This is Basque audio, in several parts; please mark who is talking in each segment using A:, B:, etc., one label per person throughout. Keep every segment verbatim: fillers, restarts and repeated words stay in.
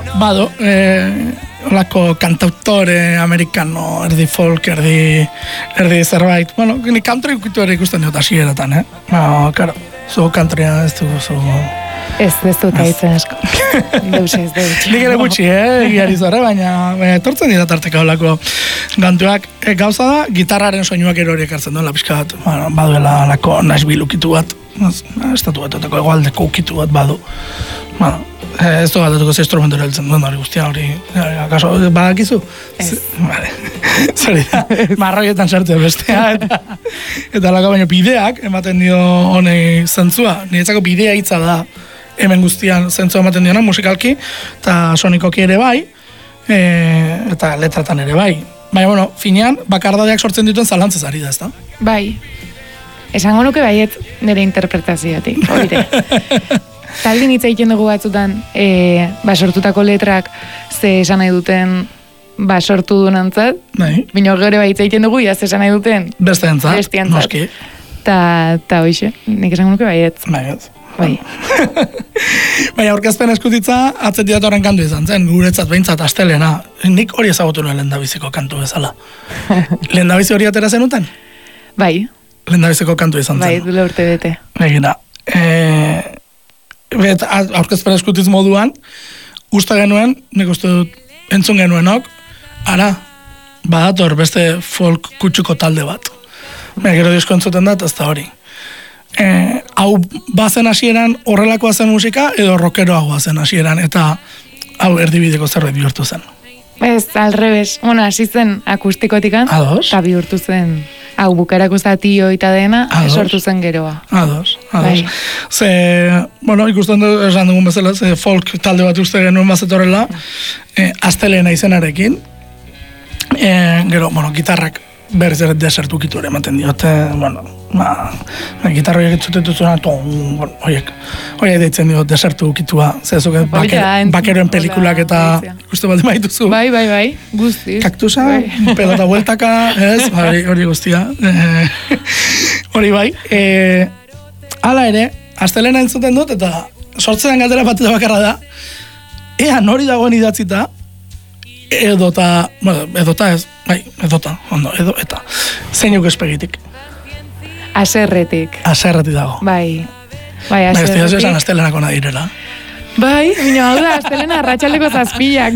A: bueno, bado, eh, olako kantautore amerikano, erdi folk, erdi, erdi zerbait. Bueno, ni country ukitu ere ikusten dut asieratan, eh? No, karo, zu countrya ez dugu, zu...
B: Ez, ez dut aitzen asko. Deus ez, deus.
A: Nik ere gutxi, eh, giari zore, baina, baina etortzen dira tarteka olako gantuak. E, gauza da, gitarraren soinuak ero hori ekartzen duela, pixka bat, bueno, baduela lako Nashville ukitu bat, estatu bat, otako egualdeko ukitu bat badu. Bueno, ez du bat atuko ze instrumentu erabiltzen duen hori guztia hori, akaso, badakizu?
B: Ez.
A: Vale, zori da, marroietan sartzea bestea, eta, eta lako baina bideak ematen dio honei zentzua, niretzako bidea hitza da, hemen guztian zentzua ematen diona musikalki, eta sonikoki ere bai, e, eta letratan ere bai. Baina, bueno, finean, bakardadeak sortzen dituen zalantzaz ari da, ez da?
B: Bai, esango nuke baiet nire interpretazioatik, horire. Taldin hitz egiten dugu batzutan, e, ba, sortutako letrak ze esan nahi duten ba, sortu dunantzat,
A: Bai.
B: Bino gero ba hitz egiten dugu, iaz esan nahi duten
A: Beste entzat,
B: bestiantzat.
A: noski.
B: Ta, ta hoxe, nik esango nuke baiet.
A: Bai, ez.
B: Bai.
A: Baina aurkezpen eskutitza atzetik datorren kantu izan zen, guretzat behintzat astelena. Nik hori ezagutu nuen lehendabiziko kantu bezala. Lehendabizi hori atera zenuten?
B: Bai,
A: Lehendabiziko kantu izan zen.
B: bai, dule urte bete.
A: Egina. E, bet, aurkezpen eskutitz moduan, uste genuen, nik uste dut, entzun genuenok, ara, badator beste folk kutsuko talde bat. Baina gero disko entzuten dat, ez da hori. E, hau bazen hasieran horrelakoa zen musika, edo rockeroagoa zen hasieran, eta hau erdibideko zerbait bihurtu zen.
B: Ez, alrebes, bueno, hasi zen akustikotikan,
A: Ados.
B: eta bihurtu zen, hau bukarako zatio eta dena,
A: Ados.
B: sortu zen geroa.
A: Ados, ados.
B: Bai.
A: Ze, bueno, ikusten du, esan dugun bezala, ze folk talde bat uste genuen bazetorrela, e, astelena izenarekin, e, gero, bueno, gitarrak berriz ere desertu kitu ere ematen diote, bueno, ba, gitarra horiek itzutetuzuna, bueno, horiek, horiek deitzen dio desertu kitua, zezuke, baker,
B: entzun-
A: bakeroen pelikulak eta
B: hola,
A: ikuste bat maituzu.
B: Bai, bai, bai, guztiz.
A: Kaktusa,
B: Bai.
A: pelota bueltaka, ez, hori, hori guztia. Eh, hori bai. E, hala ere, astelena entzuten dut, eta sortzen galdera bat eta bakarra da, ea nori dagoen idatzita, edota, bueno, edota ez, bai, edota, ondo, edo, eta, zeinuk espegitik,
B: Aserretik,
A: aserrati dago.
B: bai, bai,
A: Bai, ez dira esan
B: aserretik.
A: astelenako nahi direla.
B: Bai, bino, hau da, astelena arratsaldeko zazpilak.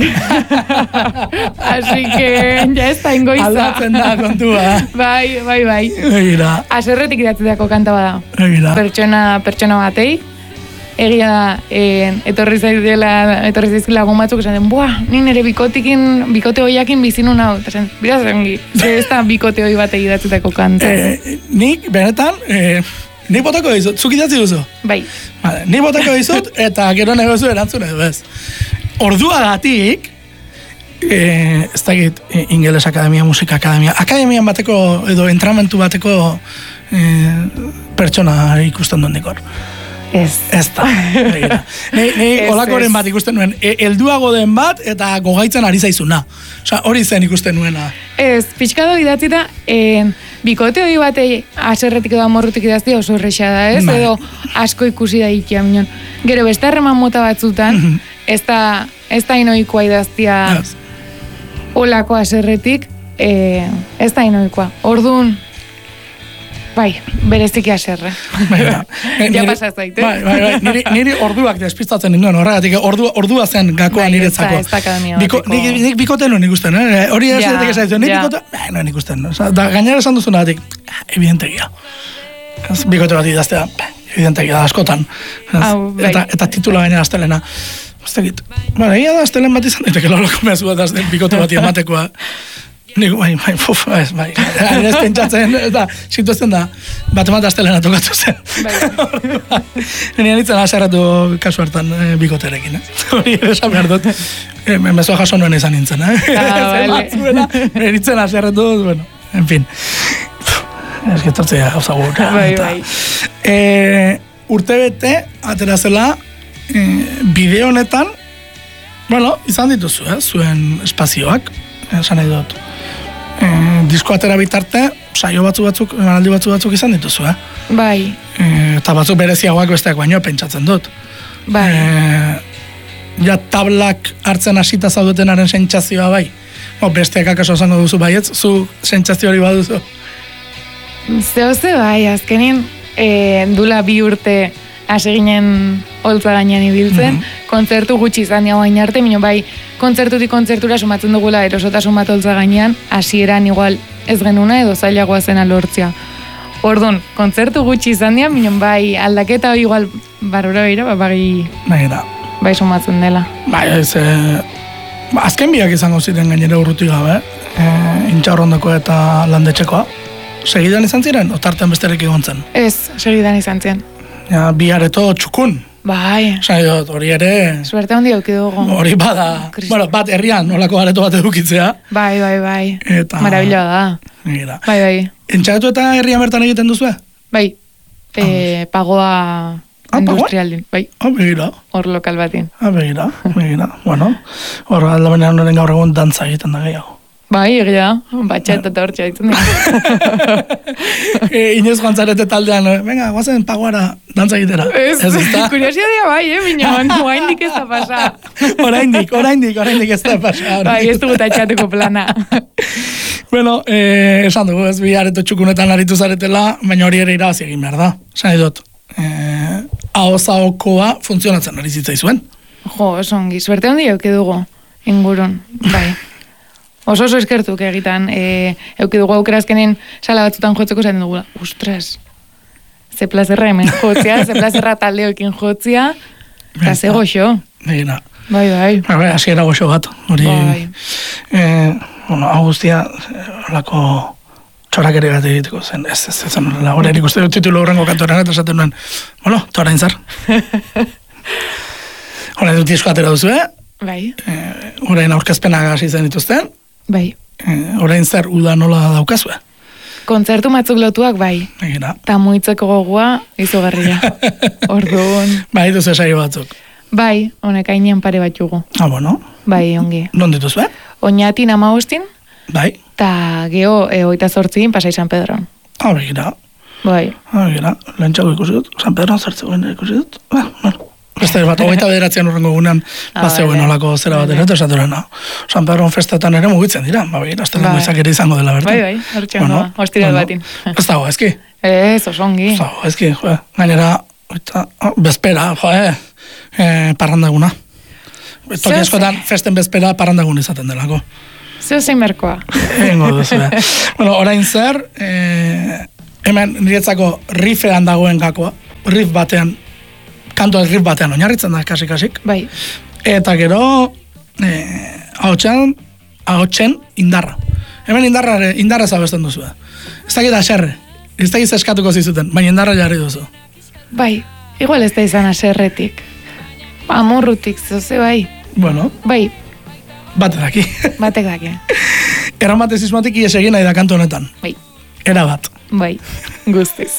B: Así que, ja ez da ingoiza.
A: Aldatzen da kontua.
B: Bai, bai, bai.
A: Egira,
B: Aserretik idatzitako kanta bada.
A: egira.
B: Pertsona, pertsona batei, egia da, e, etorri zaizela, etorri zaizkila lagun batzuk esan den, buah, ni nire bikotikin, bikote hoiakin bizinun hau. Eta esan, bira zengi, ze ez da bikote hoi batei idatzitako kanta.
A: Eh, nik, benetan, eh, nik botako dizut, zuk idatzi duzu?
B: Bai,
A: Vale, nik botako dizut, eta gero negozu erantzun edo ez. Orduagatik, eh, ez dakit, eh, Ingeles Akademia, Musika Akademia, akademian bateko, edo entramentu bateko eh, pertsona ikusten duen dikor.
B: ez.
A: Ez da. begira. Ni, ni
B: Ez,
A: olakoren
B: ez.
A: bat ikusten nuen, e, helduago den bat, eta gogaitzen ari zaizuna. Osea, hori zen ikusten nuena.
B: Ez, pixkado idatzita, eh, bikote hori batei aserretik edo amorrutik idaztia oso erresa da, ez?
A: Bai.
B: Edo asko ikusi da ikia minon. Gero, beste harreman mota batzutan, ez da, ez da inoikoa idaztia
A: Ez.
B: olako aserretik, eh, ez da inoikoa. Orduan, bai, bereziki aserre.
A: Bai, bai.
B: Ja
A: Niri-
B: pasa zaite.
A: Bai, bai, bai. Niri, niri orduak despistatzen ninduen, horregatik, ordua, ordua zen gakoa
B: Bai,
A: niretzako.
B: ez da- ez da akademia
A: Biko,
B: bateko-
A: nik, nik bikote nuen ikusten, eh? Hori ez
B: Ja,
A: datek esan ditu, nik
B: ja.
A: bikote, eh, nuen ikusten. Osa, da, gainera esan duzuna datik, evidentegia. Ez, bikote bat idaztea, evidentegia da askotan. Ez,
B: Hau, bai.
A: eta, eta titula gainera astelena. Ez dakit. Bara, ia da astelen bat izan daiteke lolako mezu bat azten bikote bat ematekoa. Nik, bai, bai, puf, ez, bai. Hain ez pentsatzen, eta situazten da, bat emat astelena tokatu zen.
B: Bai.
A: Nien itzen aserratu kasu hartan e, bikoterekin, eh? Hori ere esan behar dut. E, mezua jaso nuen izan nintzen, eh?
B: Ah,
A: Zer
B: vale.
A: batzuena, nien itzen aserratu, bueno, en fin. Ez que tortzea gauza gura.
B: Bai,
A: eta,
B: bai.
A: E, urte bete, atera zela, e, bideo honetan, bueno, izan dituzu, eh? Zuen espazioak, esan nahi dut. E, disko atera bitarte, saio batzu batzuk, emanaldi batzu batzuk izan dituzu, eh?
B: Bai,
A: E, eta batzuk bereziagoak besteak baino pentsatzen dut.
B: bai.
A: E, ja tablak hartzen hasita zaudetenaren sentsazioa bai. O, besteak akaso esango duzu baietz, zu sentsazio hori baduzu.
B: Zeo ze bai, azkenin e, dula bi urte hasi ginen holtza gainean ibiltzen, mm-hmm. kontzertu gutxi izan diago hain arte, mino bai, kontzertutik kontzertura sumatzen dugula erosotasun bat holtza gainean, hasieran igual ez genuna edo zailagoa zena lortzea. Orduan, kontzertu gutxi izan dian, mino bai, aldaketa hori igual barora behira, ba, bai, bai sumatzen dela.
A: Bai, ez, e, azken biak izango ziren gainera urruti gabe, e, intxaurrondako eta landetxekoa. Segidan izan ziren, otartean besterik egon zen?
B: Ez, segidan izan ziren.
A: Ja, bi areto txukun.
B: Bai.
A: Zai, hori ere...
B: Suerte handi auki dugu.
A: Hori bada, bueno, bat herrian, olako areto bat edukitzea.
B: Bai, bai, bai.
A: Eta...
B: Marabiloa da.
A: Mira.
B: Bai, bai.
A: Entxagatu eta herrian bertan egiten duzu, eh?
B: Bai. E, pagoa ah, industrialdin. Bai.
A: Ah, begira.
B: Hor lokal batin.
A: Ah, begira, begira. Bueno, hor aldabenean noren gaur egun dantza egiten da gehiago.
B: Bai, egia, batxat eta hortxe ditzen dira.
A: e, Inoz joan zarete taldean, venga, guazen pagoara dantza egitera.
B: Ez, ez kuriosia dira bai, eh, minon, oraindik ez da pasa.
A: Oraindik, oraindik, oraindik ez da pasa.
B: Bai, ez dugu tatxatuko plana.
A: Bueno, eh, esan dugu, ez bi areto txukunetan aritu zaretela, baina hori ere irabazi egin behar da. Esan dut, eh, ahozaokoa funtzionatzen ari zitzaizuen.
B: Jo, oso ongi, suerte handi euki dugu, ingurun, bai. Oso oso eskertuk egitan, e, euki dugu aukera azkenen sala batzutan jotzeko zaten dugu, ustras, ze plazerra hemen jotzia, ze plazerra taldeokin jotzia, eta ze goxo.
A: Egina.
B: Bai, bai.
A: Bai, hasiera goxo bat, hori,
B: bai.
A: eh, bueno, Augustia, olako txorak ere bat egiteko zen, ez, ez, ez, hori erik uste dut titulu horrengo kantoran, eta esaten nuen, bueno, torain zar. Hora dut disko atera duzu, eh?
B: Bai.
A: Eh, orain aurkezpenak hasi zen dituzten.
B: Bai.
A: Eh, orain zer uda nola daukazue?
B: Kontzertu matzuk lotuak bai.
A: Egira.
B: Ta muitzeko gogoa izugarria. Orduan.
A: Bai, duzu esaio batzuk.
B: Bai, honek ainean pare bat jugu.
A: Ah, bueno.
B: Bai, ongi.
A: Non dituzue?
B: Oñatin amagostin.
A: Bai.
B: Ta geho e, oita zortzin Pasai San Pedron.
A: Ah, begira.
B: Bai.
A: Ah, begira. Lehentxago ikusi dut. San Pedron zartzegoen ikusi dut. Ah, bueno. Beste bat, hogeita bederatzean urrengo gunean bazegoen olako zera bat ere, eta esatura, no? San Pedron festetan ere mugitzen dira, ba, begira, azten bai. Izak ere izango dela bertan.
B: Bai, bai, hortxean bueno, doa, hostiral bueno, batin.
A: Ez dago, ezki?
B: Ez, osongi.
A: Ez dago, ezki, jo, gainera, oita, oh, bezpera, jo, eh, eh parrandaguna. Toki askotan, festen bezpera parrandagun izaten delako.
B: Zeo zein merkoa.
A: Egingo duzu, eh. Bueno, orain zer, eh, hemen niretzako riffean dagoen gakoa, riff batean, kanto riff batean oinarritzen da, kasik-kasik.
B: Bai.
A: Eta gero, eh, ahotxan, ahotxen indarra. Hemen indarra, indarra zabesten duzu. Ez dakit aserre, ez dakit eskatuko zizuten, baina indarra jarri duzu.
B: Bai, igual ez da izan aserretik. Amorrutik, zoze bai.
A: Bueno.
B: Bai.
A: Batek daki.
B: Batek daki.
A: Erromatizismotik ies egin nahi da kanto honetan.
B: Bai.
A: Era bat.
B: Bai, guztiz.